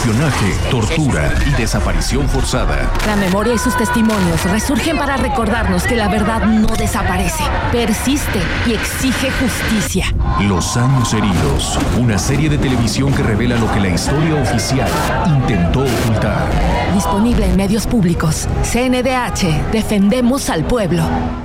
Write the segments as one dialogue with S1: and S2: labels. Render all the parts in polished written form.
S1: espionaje, tortura y desaparición forzada.
S2: La memoria y sus testimonios resurgen para recordarnos que la verdad no desaparece, persiste y exige justicia.
S1: Los años heridos, una serie de televisión que revela lo que la historia oficial intentó ocultar.
S2: Disponible en medios públicos. CNDH, defendemos al pueblo.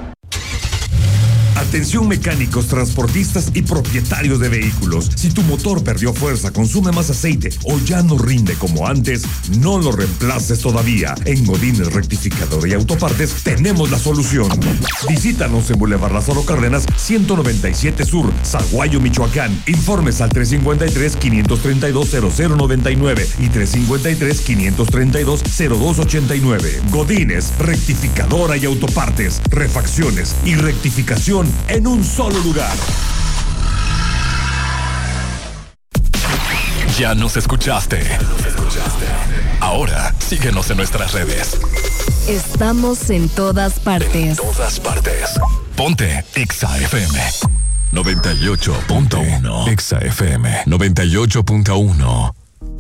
S3: Atención mecánicos, transportistas y propietarios de vehículos. Si tu motor perdió fuerza, consume más aceite o ya no rinde como antes, no lo reemplaces todavía. En Godínez Rectificador y Autopartes tenemos la solución. Visítanos en Boulevard Lázaro Cárdenas, 197 Sur, Zaguayo, Michoacán. Informes al 353-532-0099 y 353-532-0289. Godínez Rectificadora y Autopartes. Refacciones y rectificación en un solo lugar.
S1: Ya nos escuchaste. Ahora síguenos en nuestras redes.
S4: Estamos en todas partes.
S1: Ponte Exa FM 98.1. Exa FM 98.1.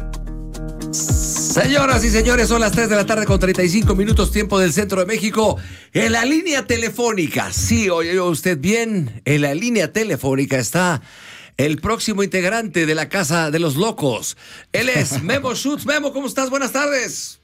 S5: Señoras y señores, son las 3 de la tarde con 35 minutos, tiempo del centro de México. En la línea telefónica, sí, oye usted bien, en la línea telefónica está el próximo integrante de la Casa de los Locos. Él es Memo Schutz. Memo, ¿cómo estás? Buenas tardes.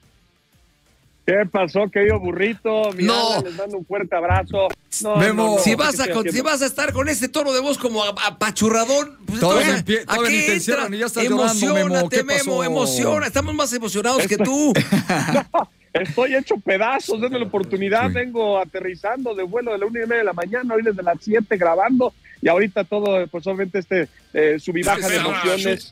S6: ¿Qué pasó, querido burrito?
S5: No.
S6: Les mando un fuerte abrazo.
S5: Memo, si vas a estar con ese tono de voz como apachurradón, pues
S7: todavía te encierran y ya estás llorando, Memo. ¿Qué pasó?
S5: Memo, emociona. Estamos más emocionados que tú.
S6: No, estoy hecho pedazos, denme la oportunidad. Sí. Vengo aterrizando de vuelo de la 1:30 de la mañana, hoy desde las 7 grabando, y ahorita todo, pues obviamente sub y baja de emociones.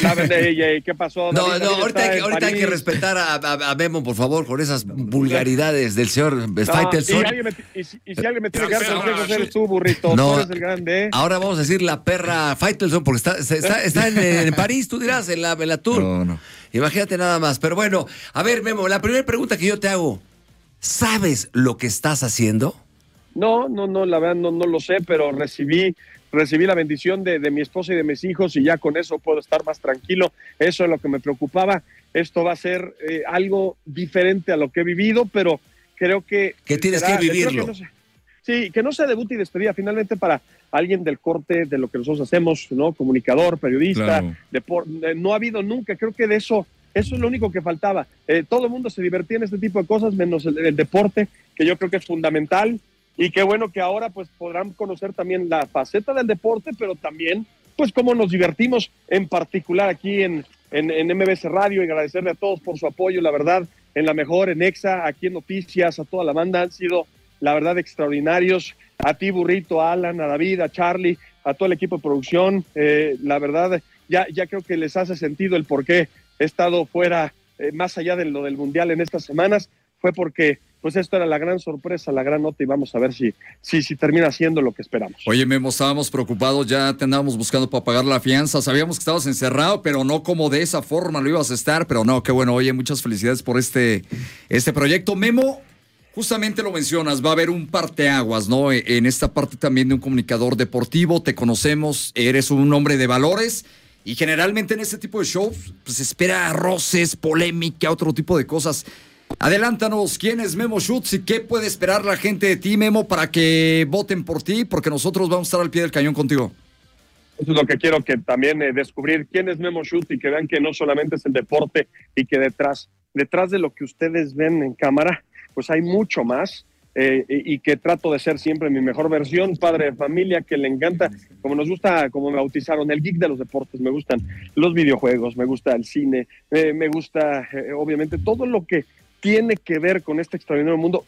S6: ¿Qué pasó?
S5: No, ahorita hay que respetar a Memo, por favor, con esas vulgaridades del señor Faitelson.
S6: Y si alguien me tiene que dar consejos, eres tú, burrito.
S5: No,
S6: tú eres el grande.
S5: Ahora vamos a decir la perra Faitelson, porque está en París, tú dirás, en la tour. No. Imagínate nada más. Pero bueno, a ver, Memo, la primera pregunta que yo te hago, ¿sabes lo que estás haciendo?
S6: No, la verdad no lo sé, pero recibí la bendición de mi esposa y de mis hijos, y ya con eso puedo estar más tranquilo. Eso es lo que me preocupaba. Esto va a ser algo diferente a lo que he vivido, pero creo que...
S5: Que tienes que vivirlo.
S6: Que no sea debut y despedida. Finalmente, para alguien del corte de lo que nosotros hacemos, ¿no? Comunicador, periodista, claro. No ha habido nunca. Creo que de eso es lo único que faltaba. Todo el mundo se divertía en este tipo de cosas, menos el deporte, que yo creo que es fundamental. Y qué bueno que ahora pues podrán conocer también la faceta del deporte, pero también pues cómo nos divertimos, en particular aquí en MBS Radio, y agradecerle a todos por su apoyo, la verdad, en La Mejor, en Exa, aquí en Noticias, a toda la banda, han sido la verdad extraordinarios, a ti, burrito, a Alan, a David, a Charlie, a todo el equipo de producción, la verdad ya creo que les hace sentido el por qué he estado fuera, más allá de lo del Mundial en estas semanas, fue porque pues esto era la gran sorpresa, la gran nota, y vamos a ver si termina siendo lo que esperamos.
S7: Oye, Memo, estábamos preocupados, ya te andábamos buscando para pagar la fianza, sabíamos que estabas encerrado, pero no como de esa forma lo ibas a estar, pero no, qué bueno. Oye, muchas felicidades por este proyecto. Memo, justamente lo mencionas, va a haber un parteaguas, ¿no? En esta parte también de un comunicador deportivo, te conocemos, eres un hombre de valores, y generalmente en este tipo de shows, pues se espera roces, polémica, otro tipo de cosas. Adelántanos, ¿quién es Memo Schutz y qué puede esperar la gente de ti, Memo, para que voten por ti? Porque nosotros vamos a estar al pie del cañón contigo.
S6: Eso es lo que quiero, que también descubrir quién es Memo Schutz, y que vean que no solamente es el deporte, y que detrás de lo que ustedes ven en cámara, pues hay mucho más, y que trato de ser siempre mi mejor versión, padre de familia, que le encanta, como nos gusta, como me bautizaron, el geek de los deportes. Me gustan los videojuegos, me gusta el cine, me gusta obviamente todo lo que tiene que ver con este extraordinario mundo.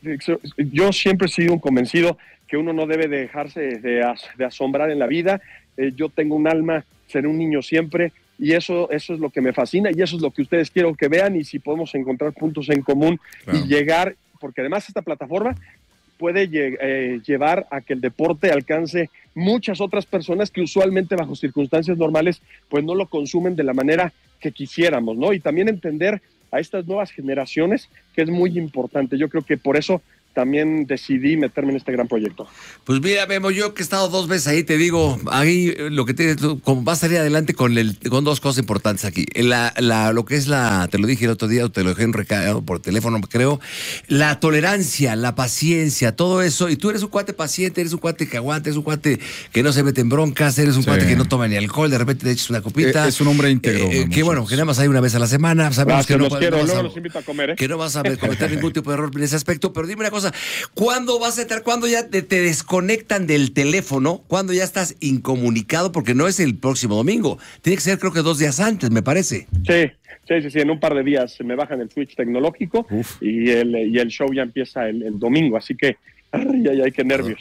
S6: Yo siempre he sido un convencido que uno no debe dejarse de asombrar en la vida. Yo tengo un alma, seré un niño siempre, y eso es lo que me fascina, y eso es lo que ustedes quiero que vean, y si podemos encontrar puntos en común, claro, y llegar, porque además esta plataforma puede llevar a que el deporte alcance muchas otras personas que usualmente bajo circunstancias normales pues no lo consumen de la manera que quisiéramos, ¿no? Y también entender a estas nuevas generaciones, que es muy importante. Yo creo que por eso también decidí meterme en este gran proyecto.
S5: Pues mira, Memo, yo que he estado 2 veces ahí, te digo, ahí lo que tienes, como vas a salir adelante con 2 cosas importantes aquí. Lo que es te lo dije el otro día, o te lo dejé en recado por teléfono, creo, la tolerancia, la paciencia, todo eso, y tú eres un cuate paciente, eres un cuate que aguanta, eres un cuate que no se mete en broncas, eres un cuate que no toma ni alcohol, de repente te echas una copita.
S7: Es un hombre íntegro.
S5: Que bueno, que nada más hay una vez a la semana, sabemos que
S6: luego los invito a comer,
S5: que no vas a cometer ningún tipo de error en ese aspecto, pero dime una cosa, ¿cuándo vas a entrar? ¿Cuándo ya te desconectan del teléfono? ¿Cuándo ya estás incomunicado? Porque no es el próximo domingo. Tiene que ser, creo que 2 días antes, me parece.
S6: Sí. En un par de días me bajan el switch tecnológico y el show ya empieza el domingo. Así que, ay, qué nervios.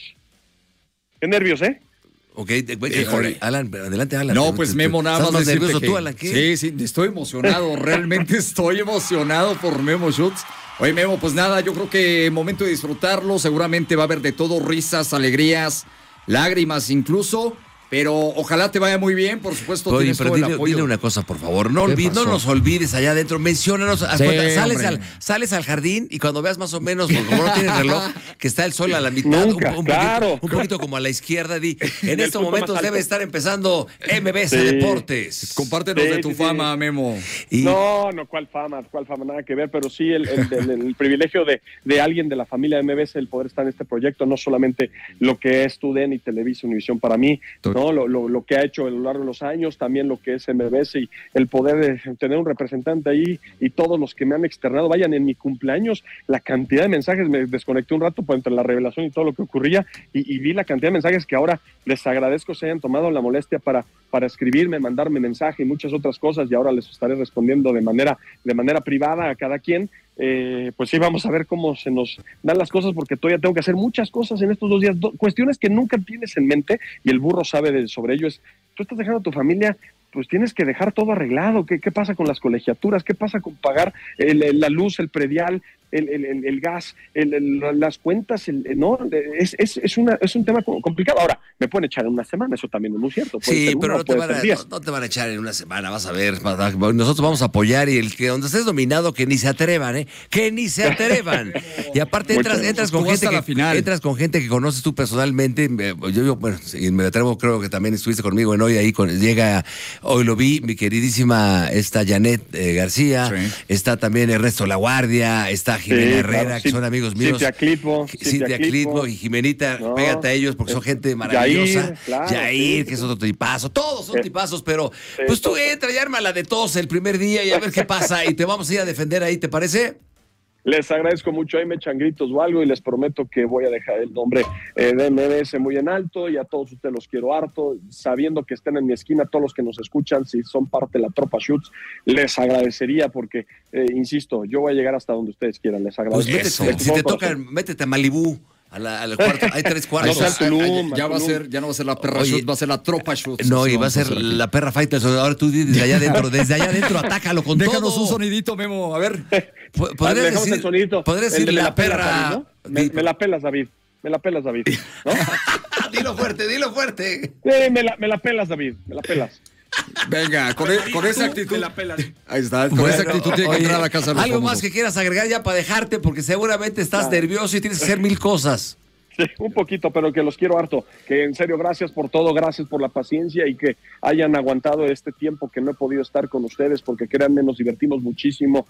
S6: Qué nervios, ¿eh?
S5: Ok, Alan, adelante, Alan.
S7: No, pues Memo, nada más decirte
S5: nervioso
S7: que...
S5: tú, Alan? ¿Qué?
S7: Sí, estoy emocionado, realmente estoy emocionado por Memo Schutz. Oye, Memo, pues nada, yo creo que momento de disfrutarlo, seguramente va a haber de todo, risas, alegrías, lágrimas incluso, pero ojalá te vaya muy bien, por supuesto.
S5: Oye,
S7: tienes
S5: pero
S7: todo el apoyo.
S5: dile una cosa, por favor, no nos olvides allá adentro, menciónanos, sales al jardín y cuando veas más o menos, porque como no tienes reloj, que está el sol a la mitad, un poquito como a la izquierda, en estos momentos debe estar empezando MBS Deportes.
S7: Compártenos de tu fama, Memo.
S6: No, ¿cuál fama, nada que ver, pero sí el privilegio de alguien de la familia de MBS, el poder estar en este proyecto, no solamente lo que es TUDN y Televisa Univisión para mí, ¿no? Lo que ha hecho a lo largo de los años, también lo que es MBS y el poder de tener un representante ahí y todos los que me han externado, vayan en mi cumpleaños, la cantidad de mensajes, me desconecté un rato entre la revelación y todo lo que ocurría y vi la cantidad de mensajes que ahora les agradezco se hayan tomado la molestia para escribirme, mandarme mensaje y muchas otras cosas y ahora les estaré respondiendo de manera privada a cada quien. Pues sí, vamos a ver cómo se nos dan las cosas porque todavía tengo que hacer muchas cosas en estos 2 días, cuestiones que nunca tienes en mente y el burro sabe sobre ello. Tú estás dejando a tu familia, pues tienes que dejar todo arreglado. ¿Qué pasa con las colegiaturas? ¿Qué pasa con pagar la luz, el predial, el gas, las cuentas? No, es un tema complicado. Ahora, me pueden echar en una semana, eso también no es cierto.
S5: Sí, pero no te van a echar en una semana, vas a ver. Nosotros vamos a apoyar y el que donde estés dominado, que ni se atrevan, que ni se atrevan. Y aparte entras con gente que conoces tú personalmente. Yo bueno, me atrevo, creo que también estuviste conmigo en Hoy ahí, hoy lo vi, mi queridísima Janet García, está también Ernesto Laguardia, está Jimena Herrera, que son amigos míos. Cintia Clitbo y Jimenita, pégate a ellos porque son gente maravillosa. Yair, que es otro tipazo, todos son tipazos, pero pues tú entra y ármala de todos el primer día y a ver qué pasa y te vamos a ir a defender ahí, ¿te parece?
S6: Les agradezco mucho, ahí me echan gritos o algo y les prometo que voy a dejar el nombre de MBS muy en alto y a todos ustedes los quiero harto, sabiendo que estén en mi esquina, todos los que nos escuchan, si son parte de la tropa Schutz, les agradecería porque, insisto, yo voy a llegar hasta donde ustedes quieran, les agradezco.
S5: Pues si te toca, métete a Malibú. Al cuarto, hay 3 cuartos.
S7: Ya no va a ser la perra Schutz, va a ser la tropa Schutz.
S5: No, y va a ser la perra Fighters. Ahora tú desde allá adentro, atácalo con
S7: Déjanos
S5: todo.
S7: Déjanos un sonidito, Memo, a ver.
S5: ¿Podrías decir
S6: el sonidito?
S5: ¿Podrías decir la perra?
S6: Me la pelas, David. Me la pelas, David. ¿No?
S5: Dilo fuerte.
S6: Me la pelas, David. Me la pelas.
S7: Venga, con esa actitud.
S6: Me la pelas.
S7: Ahí está, con esa actitud tiene que entrar a la casa de los
S5: algo
S7: famosos.
S5: más que quieras agregar ya para dejarte, porque seguramente estás nervioso y tienes que hacer 1000 cosas.
S6: Sí, un poquito, pero que los quiero harto. Que en serio, gracias por todo, gracias por la paciencia y que hayan aguantado este tiempo que no he podido estar con ustedes, porque créanme, nos divertimos muchísimo.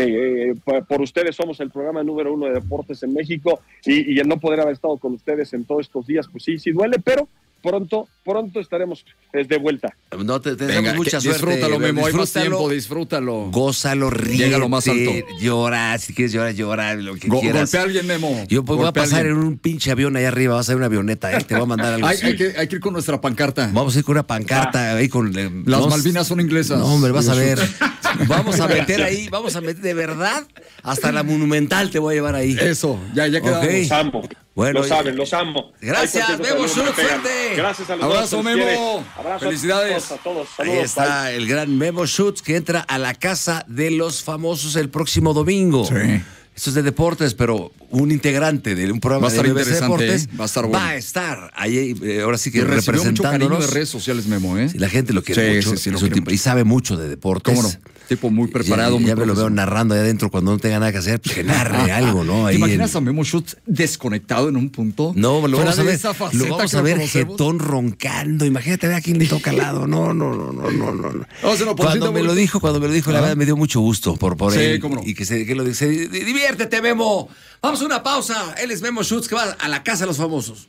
S6: Por ustedes somos el programa número 1 de deportes en México y el no poder haber estado con ustedes en todos estos días, pues sí duele, pero pronto estaremos de vuelta.
S5: No te damos mucha suerte.
S7: Disfrútalo, Memo, hay más tiempo, disfrútalo.
S5: Gózalo, ríete.
S7: Llega lo más alto.
S5: Llora, si quieres llora, lo que quieras.
S7: Golpea a alguien, Memo.
S5: Yo voy a pasar en un pinche avión allá arriba, vas a ver una avioneta, te voy a mandar algo así.
S7: Hay que ir con nuestra pancarta.
S5: Vamos a ir con una pancarta ahí con...
S7: Las Malvinas son inglesas.
S5: No, hombre, vas a ver. Vamos a meter de verdad, hasta la Monumental te voy a llevar ahí.
S7: Eso, ya quedamos.
S5: Okay.
S6: Los amo.
S5: Bueno,
S6: los amo.
S5: Gracias, Memo Schutz, fuerte.
S6: Gracias a los
S7: abrazo, Memo.
S6: Abrazo
S7: felicidades
S6: a todos.
S5: Ahí está el gran Memo Schutz que entra a la casa de los famosos el próximo domingo.
S7: Sí.
S5: Esto es de deportes, pero un integrante de un programa de BBC Deportes
S7: va a estar bueno.
S5: va a estar ahí, ahora sí que
S7: Y recibió mucho cariño
S5: representándonos.
S7: de redes sociales, Memo, ¿eh?
S5: Sí, la gente lo quiere mucho.
S7: Sí, lo
S5: es un
S7: quiere
S5: tipo- y sabe mucho de deportes.
S7: ¿Cómo no? Tipo muy preparado, muy
S5: Ya me lo veo
S7: profesional.
S5: narrando ahí adentro cuando no tenga nada que hacer, pues que narre algo, ¿no?
S7: ¿Te
S5: Ahí
S7: imaginas a Memo Schutz desconectado en un punto?
S5: No, lo vamos a ver,
S7: Esa faceta
S5: lo vamos
S7: que
S5: a ver
S7: conocemos.
S5: jetón roncando. Imagínate a ver a quién le toca al lado. No.
S7: Vamos a hacer una pausita,
S5: Cuando me lo
S7: bonito.
S5: dijo, la verdad me dio mucho gusto por
S7: Sí,
S5: él.
S7: cómo no.
S5: Y que lo dice, diviértete, Memo. Vamos a una pausa. Él es Memo Schutz, que va a la casa de los famosos.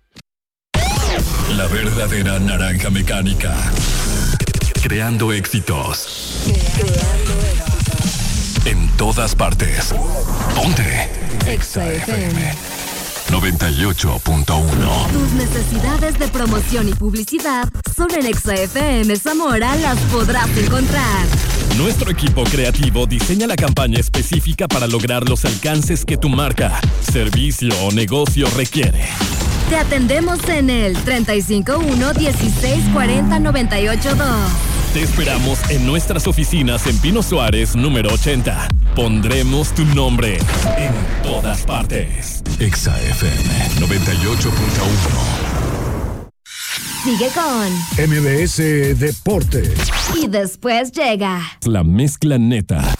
S1: La verdadera naranja mecánica. Creando éxitos. En todas partes. Ponte.
S4: Exa FM.
S1: 98.1.
S4: Tus necesidades de promoción y publicidad solo en Exa FM Zamora las podrás encontrar.
S8: Nuestro equipo creativo diseña la campaña específica para lograr los alcances que tu marca, servicio o negocio requiere.
S4: Te atendemos en el 351-1640-982.
S8: Te esperamos en nuestras oficinas en Pino Suárez, número 80. Pondremos tu nombre en todas partes.
S1: Exa FM 98.1.
S4: Sigue con
S9: MBS Deportes.
S4: Y después llega
S8: La mezcla neta.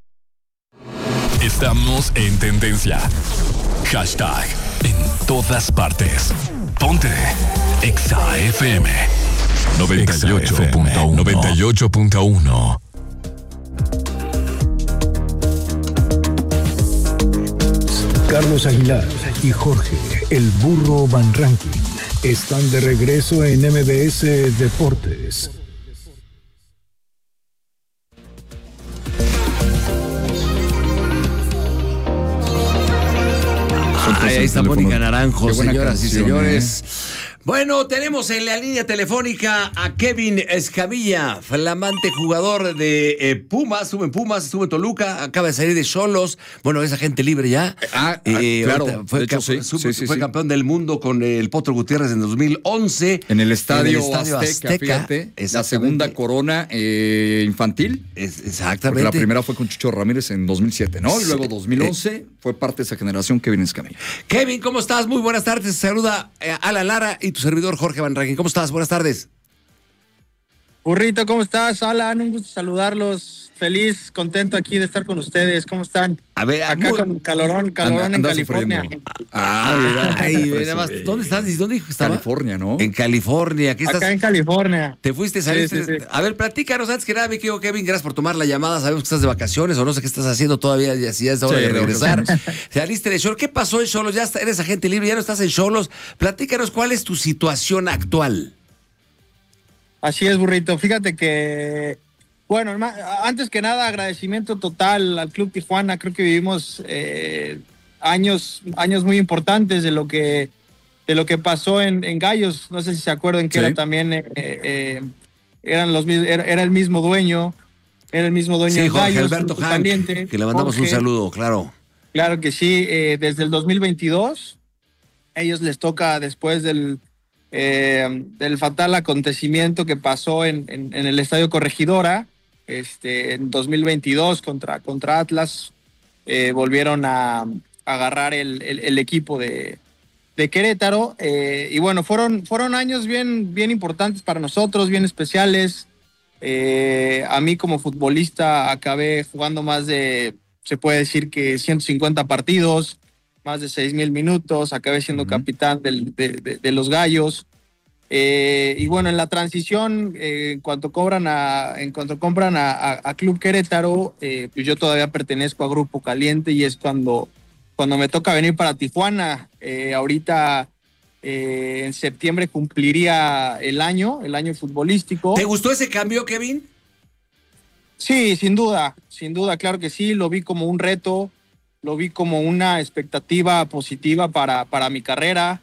S1: Estamos en tendencia. Hashtag en todas partes. Ponte Exa FM 98.1. 98.1.
S9: Carlos Aguilar y Jorge El Burro Van Rankin están de regreso en MBS Deportes.
S5: Ahí está Mónica Naranjo,
S7: Qué buena
S5: señoras y
S7: canción,
S5: señores. Bueno, tenemos en la línea telefónica a Kevin Escamilla, flamante jugador de Pumas, estuvo en Toluca, acaba de salir de Xolos. Bueno, es agente libre ya.
S7: Claro.
S5: Ahorita Fue,
S7: De hecho, sí.
S5: fue campeón del mundo con el Potro Gutiérrez en 2011.
S7: En el Estadio
S5: Azteca,
S7: fíjate, la
S5: exactamente.
S7: segunda corona infantil.
S5: Exactamente.
S7: Porque la primera fue con Chucho Ramírez en 2007, ¿no? Y luego 2011 fue parte de esa generación Kevin Escamilla.
S5: Kevin, ¿cómo estás? Muy buenas tardes. Saluda Alan Lara y tu servidor Jorge Van Rankin. ¿Cómo estás? Buenas tardes.
S10: Burrito, ¿cómo estás? Alan, un gusto saludarlos. Feliz, contento aquí de estar con ustedes. ¿Cómo están?
S5: A ver,
S10: Acá con calorón en
S7: Anda
S10: California.
S7: sufriendo.
S5: Mira más. ¿Dónde estás? ¿Dónde dijo que estaba?
S7: California, ¿no?
S5: En California. ¿Qué estás?
S10: Acá en California.
S5: ¿Te fuiste, saliste?
S10: Sí.
S5: A ver, platícanos antes que nada, mi querido Kevin, gracias por tomar la llamada. Sabemos que estás de vacaciones o no sé qué estás haciendo todavía, si ya es hora de regresar. Saliste de Xolos. ¿Qué pasó en Xolos? Ya eres agente libre, ya no estás en Xolos. Platícanos cuál es tu situación actual.
S10: Así es, Burrito. Fíjate que, bueno, antes que nada, agradecimiento total al Club Tijuana. Creo que vivimos años muy importantes de lo que pasó en Gallos. No sé si se acuerdan que era también era el mismo dueño. Era el mismo dueño
S5: Sí,
S10: de
S5: Jorge
S10: Gallos.
S5: Alberto Hank,
S10: Caliente.
S5: que le mandamos
S10: Jorge,
S5: un saludo, claro.
S10: Claro que sí. Desde el 2022, ellos les toca después del fatal acontecimiento que pasó en el Estadio Corregidora, en 2022 contra Atlas, volvieron a agarrar el equipo de Querétaro, y bueno, fueron años bien importantes para nosotros, bien especiales. A mí como futbolista acabé jugando más de, se puede decir que 150 partidos, más de 6,000 minutos, acabé siendo capitán de los Gallos. Y bueno, en la transición, en cuanto compran a Club Querétaro, pues yo todavía pertenezco a Grupo Caliente y es cuando me toca venir para Tijuana. Ahorita en septiembre cumpliría el año futbolístico.
S5: ¿Te gustó ese cambio, Kevin?
S10: Sí, sin duda, claro que sí, lo vi como un reto, lo vi como una expectativa positiva para mi carrera.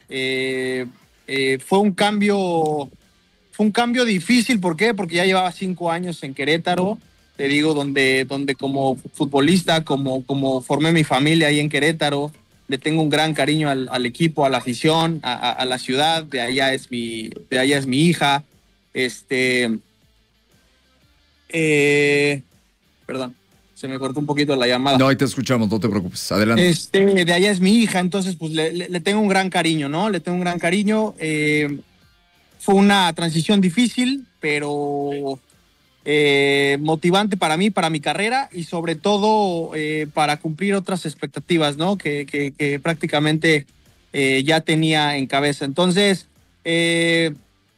S10: Fue un cambio difícil. ¿Por qué? Porque ya llevaba 5 años en Querétaro, te digo, donde como futbolista, como formé mi familia ahí en Querétaro, le tengo un gran cariño al equipo, a la afición, a la ciudad. De allá es mi hija. Perdón. se me cortó un poquito la llamada.
S7: No, ahí te escuchamos, no te preocupes, adelante.
S10: De allá es mi hija, entonces pues le tengo un gran cariño, ¿no? Le tengo un gran cariño. Fue una transición difícil, pero motivante para mí, para mi carrera y sobre todo para cumplir otras expectativas, ¿no? Que prácticamente ya tenía en cabeza. Entonces, te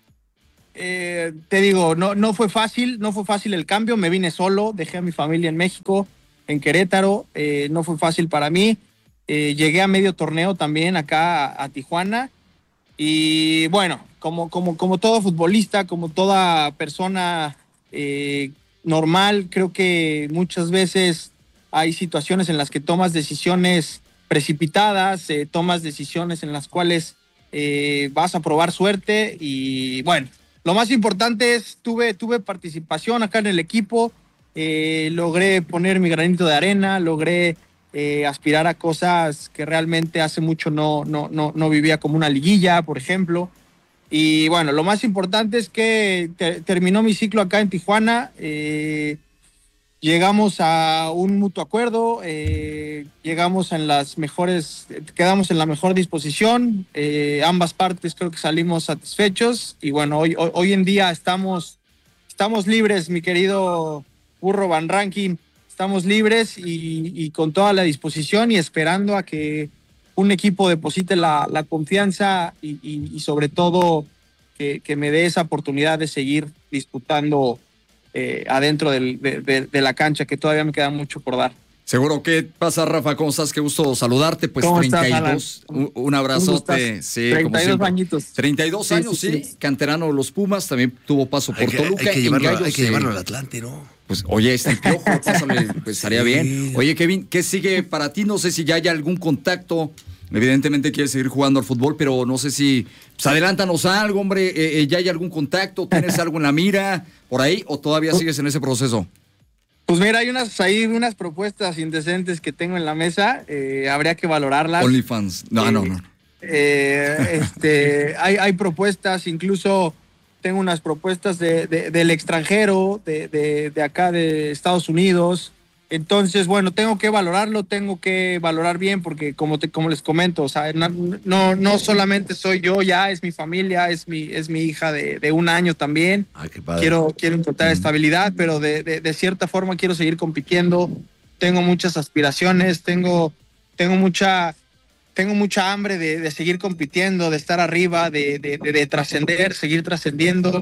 S10: digo, no fue fácil el cambio. Me vine solo, dejé a mi familia en México, en Querétaro. No fue fácil para mí. Llegué a medio torneo también acá a Tijuana. Y bueno, como todo futbolista, como toda persona normal, creo que muchas veces hay situaciones en las que tomas decisiones precipitadas, tomas decisiones en las cuales vas a probar suerte y bueno, lo más importante es tuve participación acá en el equipo, logré poner mi granito de arena, logré aspirar a cosas que realmente hace mucho no vivía, como una liguilla, por ejemplo. Y bueno, lo más importante es que terminó mi ciclo acá en Tijuana. Llegamos a un mutuo acuerdo, quedamos en la mejor disposición. Ambas partes creo que salimos satisfechos. Y bueno, hoy en día estamos libres, mi querido Burro Van Rankin. Estamos libres y con toda la disposición y esperando a que un equipo deposite la confianza y sobre todo que me dé esa oportunidad de seguir disputando adentro de la cancha, que todavía me queda mucho por dar.
S7: Seguro. ¿Qué pasa, Rafa? ¿Cómo estás? Qué gusto saludarte. Pues 32, un abrazote. Sí,
S10: 32 añitos.
S7: 32 años, sí. Canterano de los Pumas, también tuvo paso por Toluca.
S5: Hay que llevarlo al Atlante, ¿no?
S7: Pues, oye, está el Piojo, pues estaría bien. Oye, Kevin, ¿qué sigue para ti? No sé si ya hay algún contacto. Evidentemente quieres seguir jugando al fútbol, pero no sé si... Pues adelántanos algo, hombre. ¿Ya hay algún contacto? ¿Tienes algo en la mira por ahí o todavía sigues en ese proceso?
S10: Pues mira, hay unas propuestas indecentes que tengo en la mesa. Habría que valorarlas.
S7: OnlyFans. No.
S10: Hay propuestas, incluso... Tengo unas propuestas del extranjero, de acá de Estados Unidos. Entonces, bueno, tengo que valorar bien, porque como les comento, o sea, no solamente soy yo, ya es mi familia, es mi hija de 1 año también.
S5: Ay, qué padre.
S10: Quiero encontrar estabilidad, pero de cierta forma quiero seguir compitiendo. Tengo muchas aspiraciones, tengo mucha hambre de seguir compitiendo, de estar arriba, de trascender, seguir trascendiendo.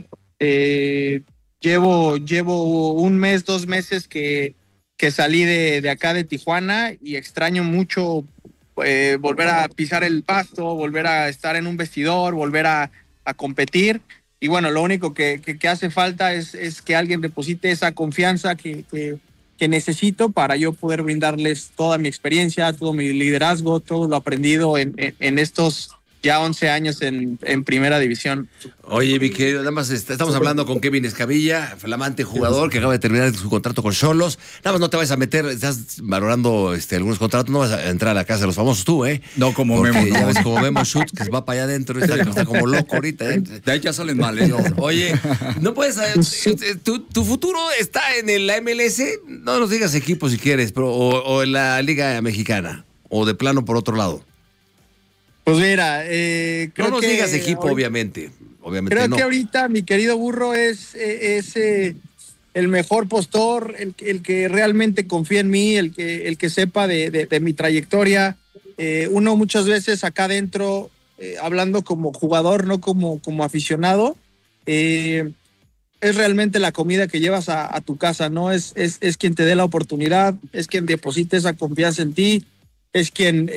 S10: Llevo 1 mes, 2 meses que salí de acá de Tijuana y extraño mucho volver a pisar el pasto, volver a estar en un vestidor, volver a competir. Y bueno, lo único que hace falta es que alguien deposite esa confianza que necesito para yo poder brindarles toda mi experiencia, todo mi liderazgo, todo lo aprendido en estos ya 11 años en primera división.
S5: Oye, mi querido, nada más estamos hablando con Kevin Escamilla, flamante jugador que acaba de terminar su contrato con Xolos. Nada más no te vayas a meter, estás valorando algunos contratos, no vas a entrar a la casa de los famosos tú, ¿eh?
S7: No, como
S5: porque
S7: Memo.
S5: ya ves como Memo Schutz, que se va para allá adentro, está como loco ahorita, ¿eh?
S7: De ahí ya salen mal, ¿eh?
S5: Oye, no puedes, tu futuro está en la MLS, no nos digas equipo si quieres, pero o en la Liga Mexicana, o de plano por otro lado.
S10: Pues mira, creo
S5: no nos
S10: que
S5: digas equipo, obviamente
S10: creo
S5: no.
S10: que ahorita mi querido Burro es el mejor postor, el que realmente confía en mí, el que sepa de mi trayectoria. Uno muchas veces acá adentro, hablando como jugador, no como aficionado, es realmente la comida que llevas a tu casa, ¿no? Es quien te dé la oportunidad, es quien deposite esa confianza en ti, es quien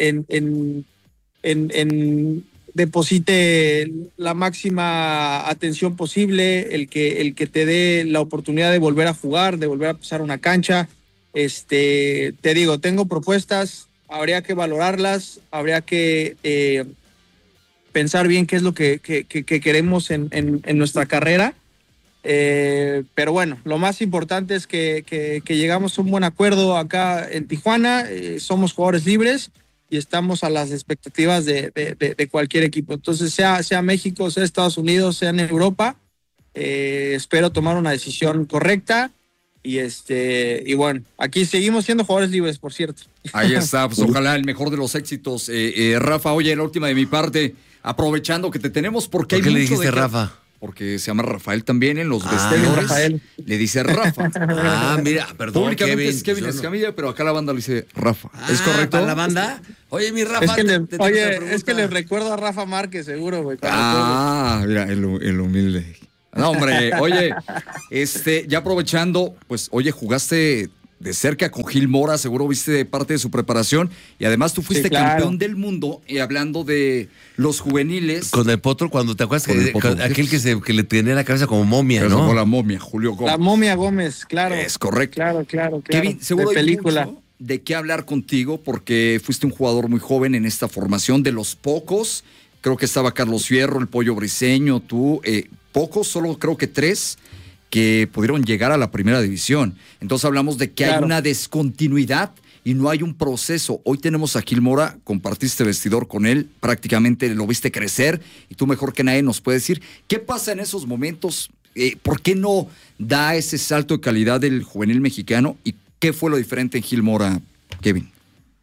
S10: deposite la máxima atención posible, el que te dé la oportunidad de volver a jugar, de volver a pisar una cancha. Te digo, tengo propuestas, habría que valorarlas, habría que pensar bien qué es lo que queremos en nuestra carrera. Pero bueno, lo más importante es que llegamos a un buen acuerdo acá en Tijuana. Somos jugadores libres y estamos a las expectativas de cualquier equipo. Entonces, sea México, sea Estados Unidos, sea en Europa, espero tomar una decisión correcta Y bueno, aquí seguimos siendo jugadores libres, por cierto.
S7: Ahí está, pues ojalá el mejor de los éxitos. Rafa, oye, la última de mi parte, aprovechando que te tenemos, porque hay
S5: ¿Por qué
S7: mucho
S5: le dijiste
S7: de que...
S5: Rafa?
S7: Porque se llama Rafael también en los vestidores.
S10: Rafael.
S7: Le dice Rafa.
S5: Mira, perdón,
S7: Públicamente
S5: Kevin.
S7: es Kevin Escamilla, pero acá la banda le dice Rafa. ¿Es
S5: correcto?
S7: correcto?
S5: ¿Para la banda? Oye, mi Rafa.
S10: Es que le recuerdo a Rafa Márquez, seguro, güey.
S7: Mira, el humilde. No, hombre, oye, ya aprovechando, pues, oye, jugaste de cerca con Gil Mora, seguro viste parte de su preparación, y además tú fuiste campeón del mundo, y hablando de los juveniles.
S5: Con el Potro, cuando te acuerdas aquel que le tenía la cabeza como momia,
S7: pero
S5: ¿no?
S7: Como la momia, Julio Gómez.
S10: La momia Gómez, claro.
S7: Es correcto.
S10: Claro.
S7: Kevin, seguro
S10: de película.
S7: hay mucho de qué hablar contigo, porque fuiste un jugador muy joven en esta formación, de los pocos. Creo que estaba Carlos Fierro, el Pollo Briseño, tú, pocos, solo creo que 3 que pudieron llegar a la primera división. Entonces hablamos de que hay una descontinuidad y no hay un proceso. Hoy tenemos a Gil Mora, compartiste vestidor con él, prácticamente lo viste crecer, y tú mejor que nadie nos puedes decir qué pasa en esos momentos, por qué no da ese salto de calidad del juvenil mexicano y qué fue lo diferente en Gil Mora, Kevin.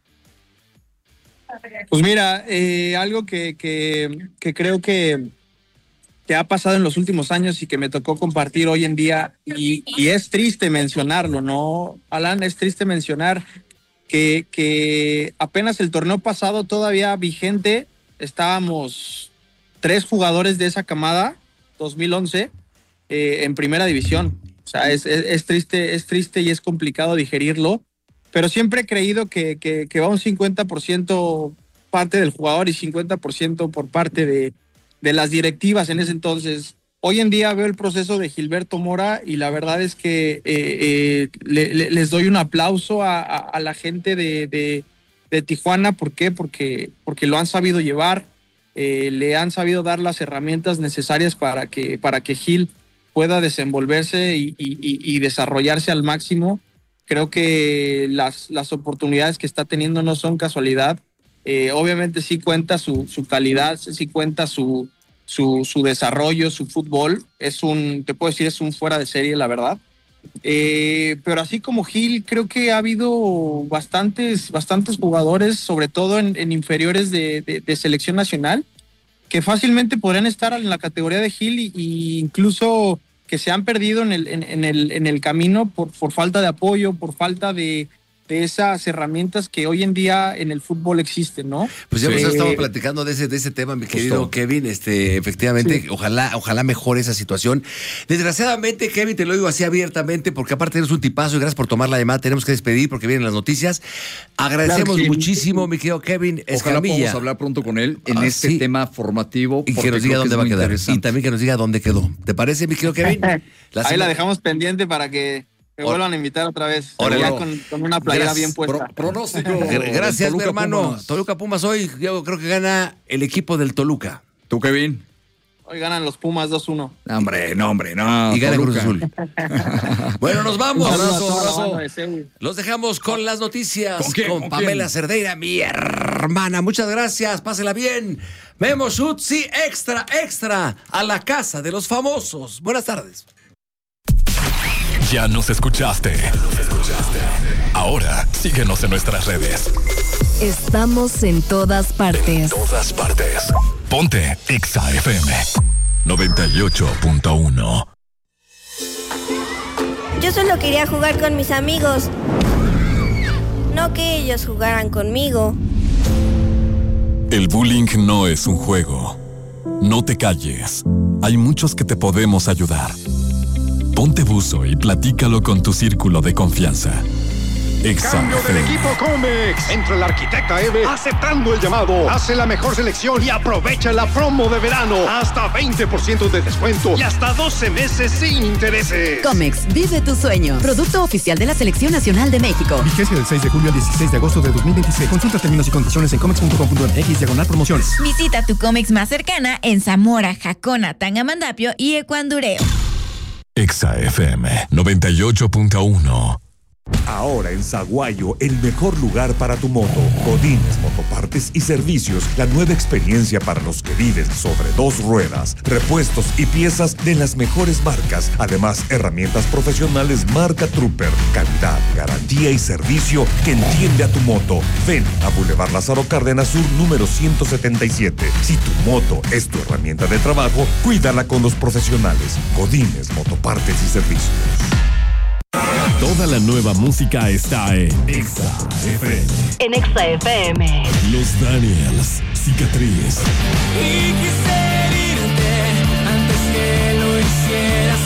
S10: Pues mira, algo que creo que ha pasado en los últimos años y que me tocó compartir hoy en día, y es triste mencionarlo, ¿no, Alan? Es triste mencionar que apenas el torneo pasado todavía vigente, estábamos 3 jugadores de esa camada, 2011, en primera división. O sea, es triste y es complicado digerirlo, pero siempre he creído que va un 50% parte del jugador y 50% por parte de las directivas en ese entonces. Hoy en día veo el proceso de Gilberto Mora y la verdad es que les doy un aplauso a la gente de Tijuana. ¿Por qué? Porque lo han sabido llevar, le han sabido dar las herramientas necesarias para que Gil pueda desenvolverse y desarrollarse al máximo. Creo que las oportunidades que está teniendo no son casualidad. Obviamente sí cuenta su calidad, sí cuenta su desarrollo, su fútbol. Te puedo decir, es un fuera de serie, la verdad. Pero así como Gil, creo que ha habido bastantes jugadores, sobre todo en inferiores de selección nacional, que fácilmente podrían estar en la categoría de Gil y incluso que se han perdido en el camino por falta de apoyo, por falta de esas herramientas que hoy en día en el fútbol existen, ¿no?
S5: Pues ya estamos platicando de ese tema, mi querido Kevin. Efectivamente, ojalá mejore esa situación. Desgraciadamente, Kevin, te lo digo así abiertamente, porque aparte eres un tipazo y gracias por tomar la llamada. Tenemos que despedir porque vienen las noticias. Agradecemos muchísimo, mi querido Kevin Escamilla.
S7: Ojalá podamos hablar pronto con él en este tema formativo.
S5: Y que nos diga dónde va a quedar. Y también que nos diga dónde quedó. ¿Te parece, mi querido Kevin?
S10: Ahí la dejamos pendiente para que me vuelvan a invitar otra vez. Ya con una playera bien puesta.
S7: Pronóstico.
S5: Gracias, mi hermano. Pumas. Toluca Pumas hoy, yo creo que gana el equipo del Toluca.
S7: ¿Tú, Kevin?
S10: Hoy ganan los Pumas 2-1.
S7: No.
S5: Y gana Cruz Azul. Bueno, nos vamos.
S10: Abrazo.
S5: Los dejamos con las noticias.
S7: ¿Con
S5: Pamela Cerdeira, mi hermana. Muchas gracias. Pásela bien. Memo Shoot, sí, extra. A la casa de los famosos. Buenas tardes.
S8: Ya nos escuchaste. Ahora síguenos en nuestras redes.
S4: Estamos en todas partes.
S8: Ponte Exa FM 98.1.
S11: Yo solo quería jugar con mis amigos, no que ellos jugaran conmigo.
S8: El bullying no es un juego. No te calles. Hay muchos que te podemos ayudar. Ponte buzo y platícalo con tu círculo de confianza.
S12: Cambio del equipo Comex. Entra el arquitecta Eve aceptando el llamado. Hace la mejor selección y aprovecha la promo de verano. Hasta 20% de descuento y hasta 12 meses sin intereses.
S13: Comex, vive tu sueño. Producto oficial de la Selección Nacional de México.
S14: Vigencia del 6 de julio al 16 de agosto de 2026. Consulta términos y condiciones en comex.com.mx/promociones.
S15: Visita tu Comex más cercana en Zamora, Jacona, Tangamandapio y Ecuandureo.
S8: Exa FM 98.1.
S3: Ahora en Saguayo, el mejor lugar para tu moto. Godínez Motopartes y Servicios, la nueva experiencia para los que viven sobre dos ruedas. Repuestos y piezas de las mejores marcas. Además, herramientas profesionales marca Trooper. Calidad, garantía y servicio que entiende a tu moto. Ven a Boulevard Lázaro Cárdenas Sur, número 177. Si tu moto es tu herramienta de trabajo, cuídala con los profesionales. Godínez Motopartes y Servicios.
S8: Toda la nueva música está en Exa FM.
S16: En Exa FM.
S8: Los Daniels, Cicatriz.
S17: Y quise irte antes que lo hicieras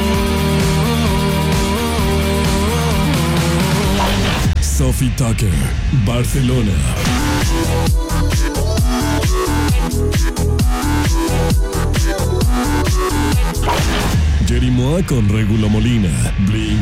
S17: tú.
S8: Sophie Tucker, Barcelona. Jerry Moa con Regulo Molina, Blink